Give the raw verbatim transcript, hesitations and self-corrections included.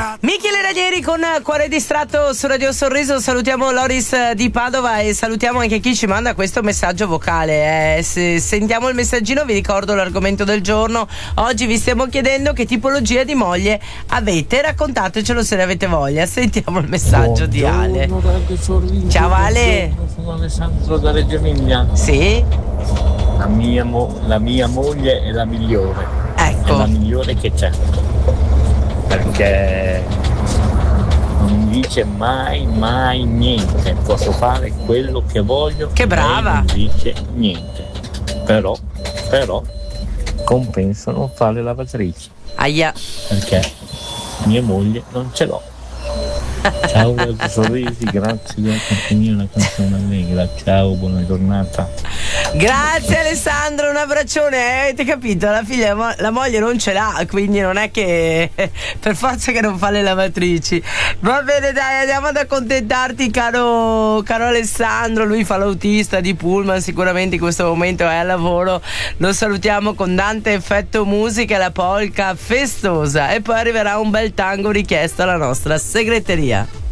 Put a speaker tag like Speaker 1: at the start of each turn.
Speaker 1: Michele Ranieri con Cuore distratto su Radio Sorriso. Salutiamo Loris di Padova e salutiamo anche chi ci manda questo messaggio vocale. Eh, se sentiamo il messaggino vi ricordo l'argomento del giorno. Oggi vi stiamo chiedendo che tipologia di moglie avete, raccontatecelo se ne avete voglia. Sentiamo il messaggio
Speaker 2: Buongiorno,
Speaker 1: di Ale.
Speaker 2: Radio Sorriso.
Speaker 1: Ciao Ale.
Speaker 2: Sono Alessandro da Reggio Emilia.
Speaker 1: Sì?
Speaker 2: La mia, mo- la mia moglie è la migliore.
Speaker 1: Ecco.
Speaker 2: È la migliore che c'è. Perché non dice mai mai niente, posso fare quello che voglio.
Speaker 1: Che brava.
Speaker 2: Lei non dice niente, però però compensa non fare le lavatrici.
Speaker 1: Aia.
Speaker 2: Perché mia moglie non ce l'ho. Ciao Radio Sorrisi, grazie della compagnia, una canzone allegra. Ciao, buona giornata.
Speaker 1: Grazie Alessandro, un abbraccione. Eh, avete capito? La figlia, la moglie non ce l'ha, quindi non è che per forza che non fa le lavatrici. Va bene, dai, andiamo ad accontentarti, caro, caro Alessandro. Lui fa l'autista di Pullman, sicuramente in questo momento è al lavoro. Lo salutiamo con Dante Effetto Musica e la polka festosa, e poi arriverà un bel tango richiesto alla nostra segreteria.